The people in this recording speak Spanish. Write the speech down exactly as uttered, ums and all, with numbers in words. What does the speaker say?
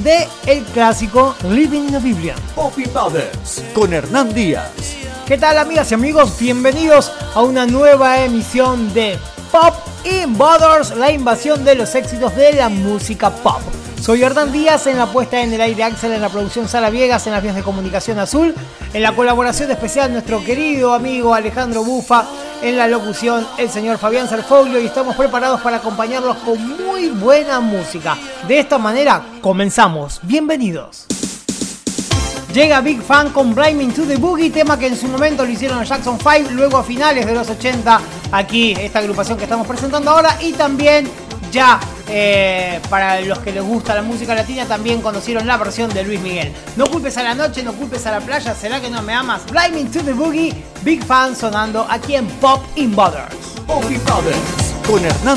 de el clásico Living in a Biblia. Poppy Brothers con Hernán Díaz. ¿Qué tal, amigas y amigos? Bienvenidos a una nueva emisión de Pop Invaders, la invasión de los éxitos de la música pop. Soy Hernán Díaz, en la puesta en el aire Axel, en la producción Sara Viegas, en las vías de comunicación Azul, en la colaboración especial nuestro querido amigo Alejandro Bufa, en la locución el señor Fabián Sarfoglio, y estamos preparados para acompañarlos con muy buena música. De esta manera comenzamos. Bienvenidos. Llega Big Fan con Blaming to the Boogie, tema que en su momento lo hicieron los Jackson five, luego a finales de los ochenta, aquí esta agrupación que estamos presentando ahora, y también ya eh, para los que les gusta la música latina también conocieron la versión de Luis Miguel. No culpes a la noche, no culpes a la playa, ¿será que no me amas? Blaming to the Boogie, Big Fan sonando aquí en Pop Invaders. Poppy Brothers con Hernán